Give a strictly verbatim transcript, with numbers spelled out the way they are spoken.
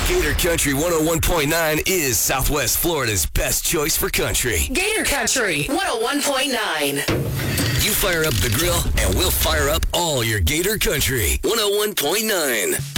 Gator Country one oh one point nine is Southwest Florida's best choice for country. Gator Country one oh one point nine. You fire up the grill, and we'll fire up all your Gator Country one oh one point nine.